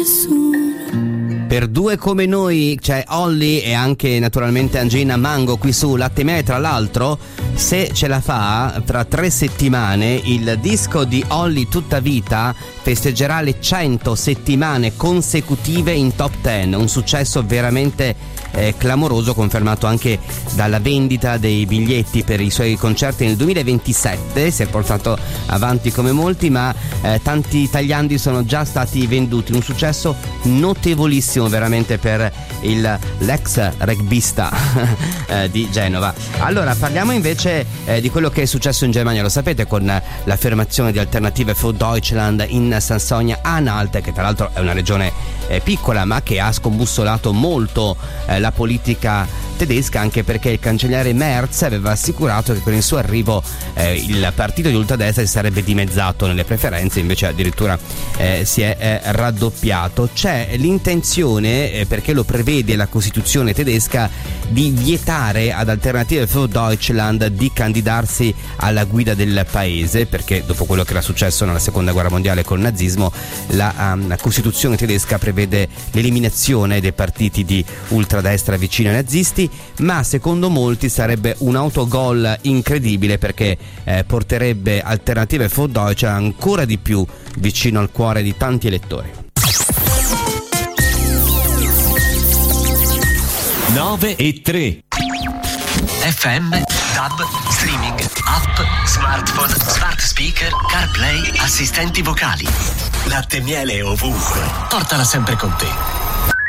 Per due come noi c'è Olly e anche naturalmente Angelina Mango qui su Latte Miele. Tra l'altro, se ce la fa, tra 3 settimane il disco di Olly Tutta Vita festeggerà le 100 settimane consecutive in top 10, un successo veramente clamoroso, confermato anche dalla vendita dei biglietti per i suoi concerti nel 2027. Si è portato avanti come molti, ma tanti tagliandi sono già stati venduti, un successo notevolissimo veramente per l'ex rugbista di Genova. Allora parliamo invece di quello che è successo in Germania, lo sapete, con l'affermazione di Alternative für Deutschland in Sassonia-Anhalt, che tra l'altro è una regione piccola ma che ha scombussolato molto la politica tedesca, anche perché il cancelliere Merz aveva assicurato che con il suo arrivo il partito di ultradestra si sarebbe dimezzato nelle preferenze, invece addirittura si è raddoppiato. C'è l'intenzione, perché lo prevede la Costituzione tedesca, di vietare ad Alternative für Deutschland di candidarsi alla guida del paese, perché dopo quello che era successo nella seconda guerra mondiale col nazismo, la Costituzione tedesca prevede l'eliminazione dei partiti di ultradestra vicini ai nazisti, ma secondo molti sarebbe un autogol incredibile, perché porterebbe Alternative für Deutschland ancora di più vicino al cuore di tanti elettori. 9:03 FM, DAB, streaming, app, smartphone, smart speaker, CarPlay, assistenti vocali. Latte Miele ovunque. Portala sempre con te.